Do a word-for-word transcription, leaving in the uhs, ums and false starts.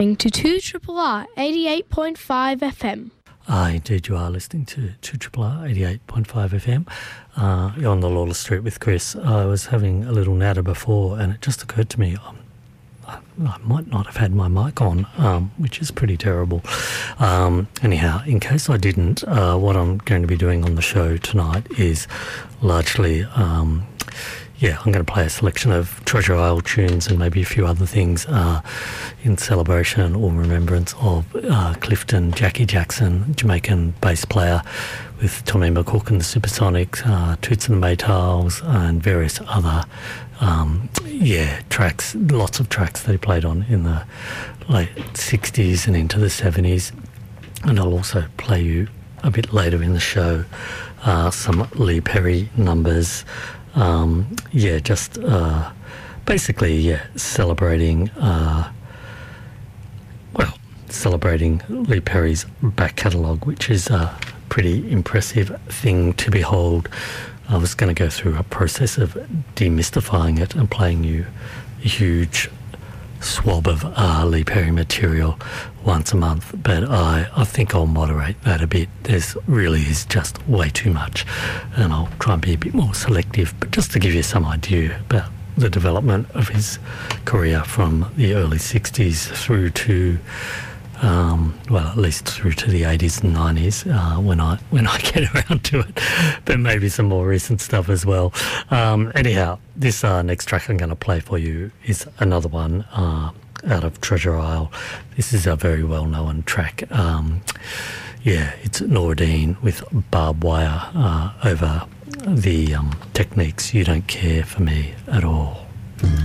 listening to two R R R eighty-eight point five F M. Ah, indeed you are listening to two R R R eighty-eight point five F M. Uh, you're on the Lawless Street with Chris. I was having a little natter before and it just occurred to me um, I, I might not have had my mic on, um, which is pretty terrible. Um, anyhow, in case I didn't, uh, what I'm going to be doing on the show tonight is largely... Um, Yeah, I'm going to play a selection of Treasure Isle tunes and maybe a few other things uh, in celebration or remembrance of uh, Clifton Jackie Jackson, Jamaican bass player, with Tommy McCook and the Supersonics, uh, Toots and the Maytals, and various other, um, yeah, tracks, lots of tracks that he played on in the late sixties and into the seventies. And I'll also play you a bit later in the show uh, some Lee Perry numbers. Um, yeah, just uh, basically, yeah, celebrating, uh, well, celebrating Lee Perry's back catalogue, which is a pretty impressive thing to behold. I was going to go through a process of demystifying it and playing you a huge swab of uh, Lee Perry material once a month, but I, I think I'll moderate that a bit. There's really is just way too much, and I'll try and be a bit more selective, but just to give you some idea about the development of his career from the early sixties through to um, well, at least through to the eighties and nineties uh, when I when I get around to it, but maybe some more recent stuff as well. Um, anyhow, this uh, next track I'm going to play for you is another one uh, out of Treasure Isle. This is a very well-known track. Um, yeah, it's Noordine with Barbed Wire uh, over the um, Techniques, You Don't Care For Me At All.